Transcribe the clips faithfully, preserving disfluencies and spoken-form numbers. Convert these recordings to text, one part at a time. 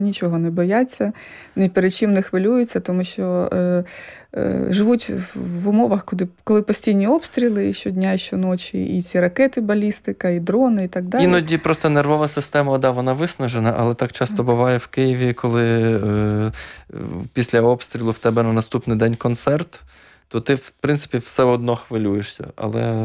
Нічого не бояться, ні перед чим не хвилюються, тому що е, е, живуть в, в умовах, коли, коли постійні обстріли і щодня, і щоночі, і ці ракети, балістика, і дрони, і так далі. Іноді просто нервова система, да, вона виснажена, але так часто буває в Києві, коли е, після обстрілу в тебе на наступний день концерт, то ти, в принципі, все одно хвилюєшся, але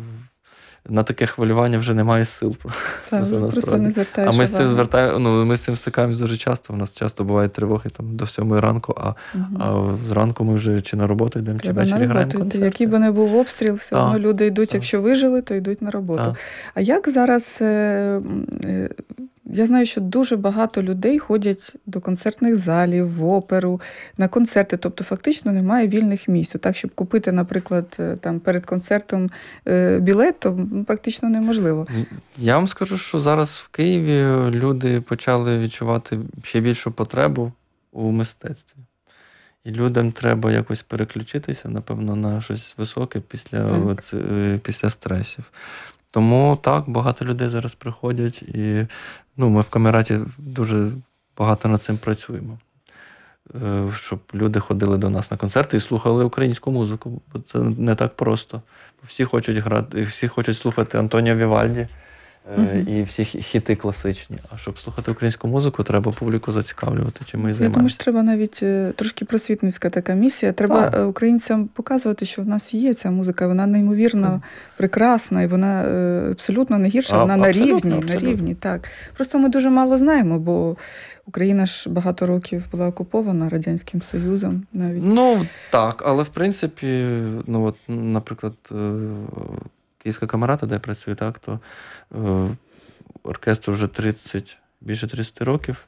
на таке хвилювання вже немає сил. Так, просто, просто не звертаєш а ми з цим звертаємо, ну, ми з цим стикаємось дуже часто. У нас часто бувають тривоги там до сьомої ранку, а, угу. а зранку ми вже чи на роботу йдемо, чи ввечері граємо концерти. Який би не був обстріл, все одно люди йдуть, так. Якщо вижили, то йдуть на роботу. Так. А як зараз... Е, е, Я знаю, що дуже багато людей ходять до концертних залів, в оперу, на концерти. Тобто фактично немає вільних місць. Так, щоб купити, наприклад, там, перед концертом білет, то практично неможливо. Я вам скажу, що зараз в Києві люди почали відчувати ще більшу потребу у мистецтві. І людям треба якось переключитися, напевно, на щось високе після, от, після стресів. Тому так, багато людей зараз приходять, і ну, ми в Камераті дуже багато над цим працюємо. Щоб люди ходили до нас на концерти і слухали українську музику, бо це не так просто. Всі хочуть грати, всі хочуть слухати Антоніо Вівальді uh-huh. і всі хіти класичні. А щоб слухати українську музику, треба публіку зацікавлювати, чим ми і займаємося. Я думаю, що треба навіть трошки просвітницька така місія. Треба так. українцям показувати, що в нас є ця музика, вона неймовірно mm. прекрасна, і вона абсолютно не гірша, а, вона на рівні, на рівні. Так. Просто ми дуже мало знаємо, бо Україна ж багато років була окупована Радянським Союзом навіть. Ну, так, але в принципі, ну от, наприклад, Київська Камерата, де я працюю, так, то е, оркестру вже тридцять, більше тридцять років.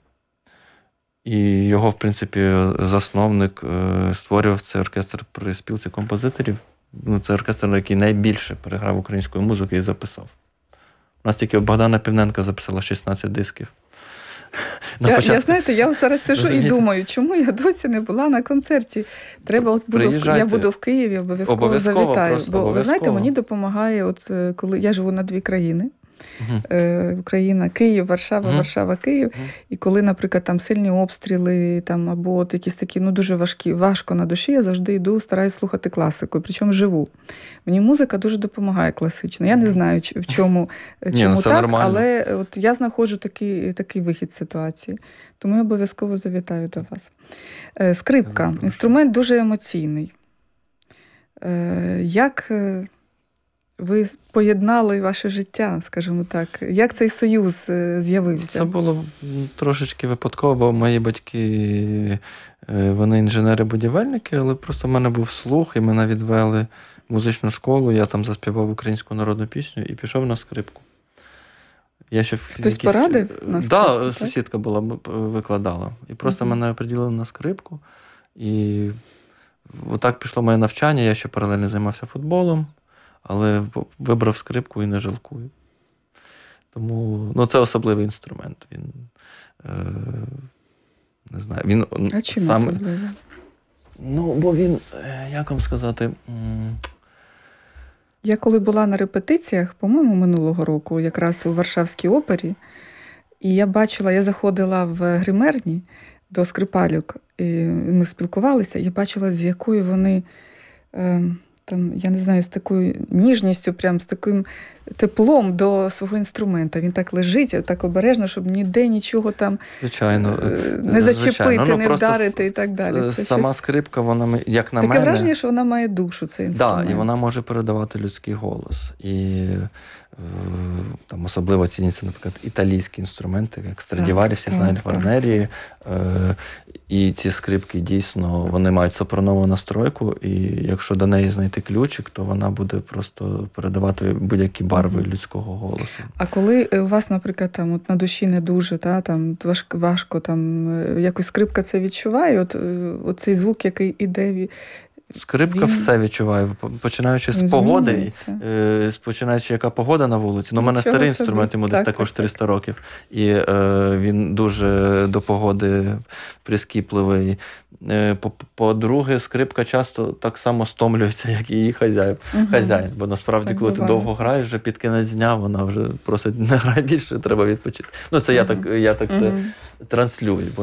І його, в принципі, засновник е, створював цей оркестр при спілці композиторів. Ну, це оркестр, який найбільше переграв української музики і записав. У нас тільки Богдана Півненка записала шістнадцять дисків. Я, я, знаєте, я зараз сижу Розумієте? І думаю, чому я досі не була на концерті. Треба, от буду в, я буду в Києві, обов'язково, обов'язково завітаю. Просто, бо, обов'язково. Ви знаєте, мені допомагає, от коли я живу на дві країни. Uh-huh. Україна, Київ, Варшава, uh-huh. Варшава, Київ. Uh-huh. І коли, наприклад, там сильні обстріли, там, або от якісь такі, ну, дуже важкі, важко на душі, я завжди йду, стараюсь слухати класику, причому живу. Мені музика дуже допомагає класично. Я не знаю, в чому, чому Ні, ну, так, нормально. Але от я знаходжу такий, такий вихід з ситуації. Тому я обов'язково завітаю до вас. Скрипка. Інструмент дуже емоційний. Як... Ви поєднали ваше життя, скажімо так. Як цей союз з'явився? Це було трошечки випадково, бо мої батьки, вони інженери-будівельники, але просто в мене був слух, і мене відвели в музичну школу, я там заспівав українську народну пісню і пішов на скрипку. Я ще Хтось якісь... порадив на скрипку? Так, да, сусідка була, викладала. І просто uh-huh. мене приділили на скрипку. І отак пішло моє навчання, я ще паралельно займався футболом. Але вибрав скрипку і не жалкую. Тому, ну, це особливий інструмент. Він, е, не знаю, він... А чим сам... особливий? Ну, бо він, як вам сказати... Я коли була на репетиціях, по-моєму, минулого року, якраз у Варшавській опері, і я бачила, я заходила в гримерні до скрипалюк, і ми спілкувалися, і я бачила, з якою вони... Е, Там, я не знаю, з такою ніжністю, прям з таким теплом до свого інструмента. Він так лежить, так обережно, щоб ніде нічого там звичайно, не зачепити, звичайно. Ну, не вдарити і так далі. Це сама щось... скрипка, вона, як на Таке мене... Таке враження, що вона має душу, цей інструмент. Так, да, і вона може передавати людський голос. І там особливо ціняться, наприклад, італійські інструменти, як Страдіварі, всі знають Варнері. І ці скрипки дійсно, вони мають сопранову настройку, і якщо до неї знайти ключик, то вона буде просто передавати будь-які барви mm-hmm. людського голосу. А коли у вас, наприклад, там от на душі не дуже, та, там важко, важко там якось скрипка це відчуває, от, от цей звук, який іде Скрипка він... все відчуває, починаючи з погоди, е, починаючи яка погода на вулиці. Ну, у мене старий інструмент, йому так, десь так, також так, триста так. років, і е, він дуже до погоди прискіпливий. Е, по-друге, скрипка часто так само стомлюється, як і її хазяїн. Угу. хазяїн. Бо насправді, так коли буває. Ти довго граєш, вже під кінець дня вона вже просить, не грай більше, треба відпочити. Ну, це угу. я так, я так угу. це транслюю.